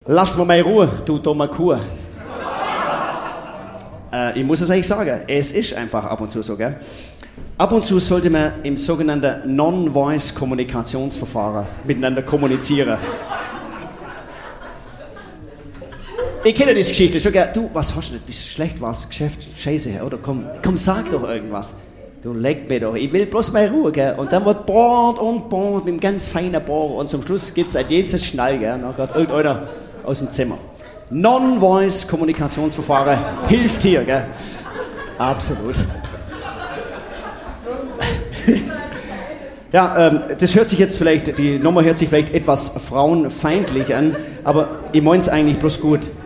Lass mir mal Ruhe, du dummer Kuh. Ich muss es eigentlich sagen, es ist einfach ab und zu so, gell? Ab und zu sollte man im sogenannten Non-Voice-Kommunikationsverfahren miteinander kommunizieren. Ich kenne diese Geschichte schon, gell? Du, was hast du denn? Bist du schlecht, was? Geschäft, Scheiße, oder? Komm, sag doch irgendwas. Du leck mir doch, ich will bloß mal Ruhe, gell? Und dann wird bohrt und bohrt mit einem ganz feinen Bohrer und zum Schluss gibt es ein jedes Schnall, gell? Dann geht irgendeiner aus dem Zimmer. Non-Voice-Kommunikationsverfahren hilft hier, gell? Absolut. Ja, das hört sich jetzt vielleicht, die Nummer hört sich vielleicht etwas frauenfeindlich an, aber ich meine es eigentlich bloß gut.